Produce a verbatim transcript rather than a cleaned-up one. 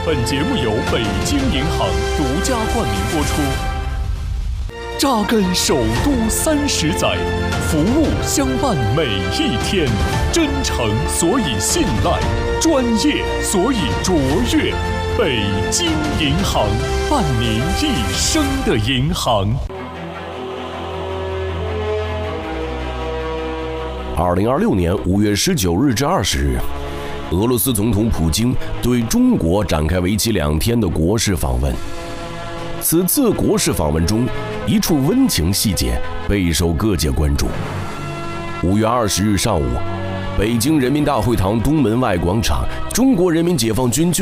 本节目由北京银行独家冠名播出。扎根首都三十载，服务相伴每一天，真诚所以信赖，专业所以卓越。北京银行，伴您一生的银行。 二零二六年五月十九日至二十日，俄罗斯总统普京对中国展开为期两天的国事访问。此次国事访问中，一处温情细节备受各界关注。五月二十日上午，北京人民大会堂东门外广场，中国人民解放军军